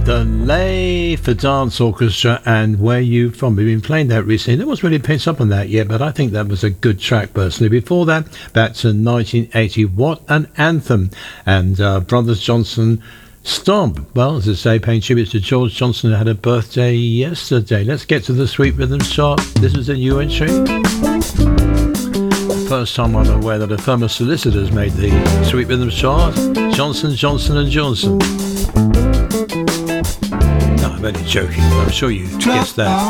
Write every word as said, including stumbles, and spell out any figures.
The Lay for Dance Orchestra and Where You From. We've been playing that recently. No one's really picked up on that yet, but I think that was a good track personally. Before that, back to nineteen eighty. What an anthem. And uh, Brothers Johnson Stomp. Well, as I say, paying tribute to George Johnson, who had a birthday yesterday. Let's get to the Sweet Rhythms chart. This is a new entry. The first time I'm aware that a firm of solicitors made the Sweet Rhythms chart. Johnson, Johnson and Johnson. No, I'm only joking. I'm sure you guessed that.